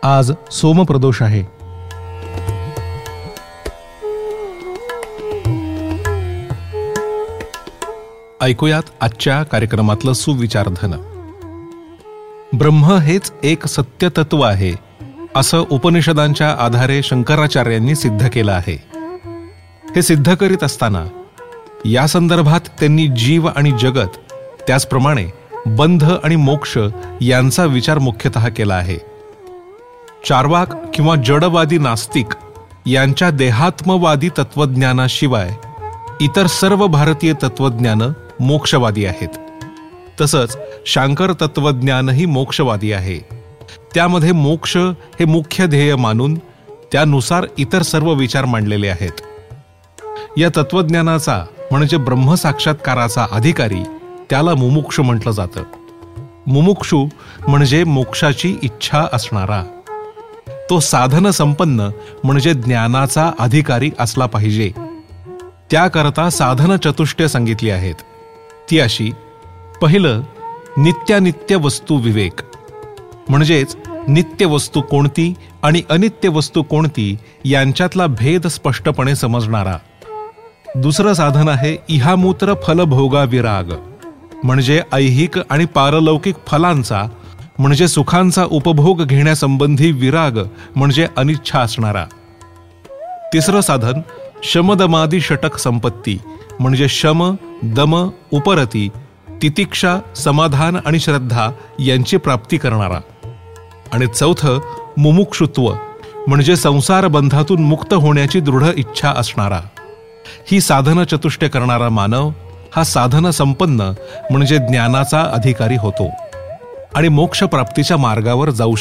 आज सोमप्रदोष आहे. ऐकूयात आजच्या कार्यक्रमातलं सुविचारधन. ब्रह्म हेच एक सत्य तत्व आहे असं उपनिषदांच्या आधारे शंकराचार्यांनी सिद्ध केलं आहे. हे सिद्ध करीत असताना या संदर्भात त्यांनी जीव आणि जगत, त्याचप्रमाणे बंध आणि मोक्ष यांचा विचार मुख्यतः केला आहे. चार्वाक किंवा जडवादी नास्तिक यांच्या देहात्मवादी तत्वज्ञानाशिवाय इतर सर्व भारतीय तत्वज्ञान मोक्षवादी आहेत. तसंच शांकर तत्वज्ञानही मोक्षवादी आहे. त्यामध्ये मोक्ष हे मुख्य ध्येय मानून त्यानुसार इतर सर्व विचार मांडलेले आहेत. या तत्वज्ञानाचा म्हणजे ब्रह्मसाक्षात्काराचा अधिकारी त्याला मुमुक्षु म्हटलं जातं. मुमुक्षु म्हणजे मोक्षाची इच्छा असणारा. तो साधन संपन्न म्हणजे ज्ञानाचा अधिकारी असला पाहिजे. त्याकरता साधन चतुष्टय सांगितली आहेत. ती अशी: पहिलं, नित्यानित्य वस्तू विवेक, म्हणजेच नित्य वस्तू कोणती आणि अनित्य वस्तू कोणती यांच्यातला भेद स्पष्टपणे समजणारा. दुसरं साधन आहे इहामूत्र फलभोगा विराग, म्हणजे ऐहिक आणि पारलौकिक फलांचा म्हणजे सुखांचा उपभोग घेण्यासंबंधी विराग म्हणजे अनिच्छा असणारा. तिसरं साधन शमदमादी षटक संपत्ती, म्हणजे शम, दम, उपरती, तितिक्षा, समाधान आणि श्रद्धा यांची प्राप्ती करणारा. आणि चौथं मुमुक्षुत्व, म्हणजे संसार बंधातून मुक्त होण्याची दृढ इच्छा असणारा. ही साधन चतुष्टय करणारा मानव हा साधन संपन्न म्हणजे ज्ञानाचा अधिकारी होतो आणि मोक्ष प्राप्तीच्या मार्गावर जाऊ